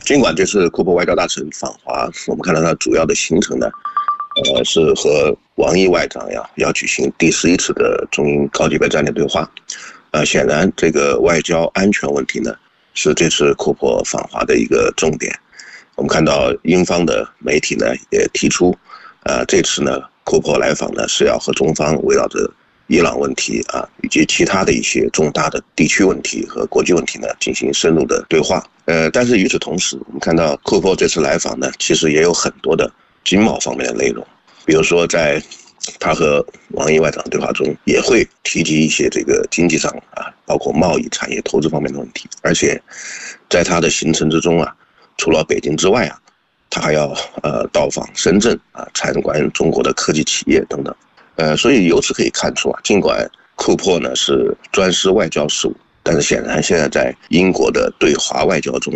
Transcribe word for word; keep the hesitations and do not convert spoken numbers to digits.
尽管这次库珀外交大臣访华，我们看到他主要的行程呢，呃，是和王毅外长呀要举行第十一次的中英高级别战略对话。呃，显然这个外交安全问题呢，是这次库珀访华的一个重点。我们看到英方的媒体呢也提出，呃，这次呢库珀来访呢是要和中方围绕着伊朗问题啊，以及其他的一些重大的地区问题和国际问题呢进行深入的对话。呃，但是与此同时，我们看到库珀这次来访呢，其实也有很多的经贸方面的内容，比如说在他和王毅外长对话中也会提及一些这个经济上啊，包括贸易、产业、投资方面的问题。而且在他的行程之中啊，除了北京之外啊，他还要呃到访深圳啊，参观中国的科技企业等等。呃，所以由此可以看出啊，尽管库珀呢是专司外交事务，但是显然现在在英国的对华外交中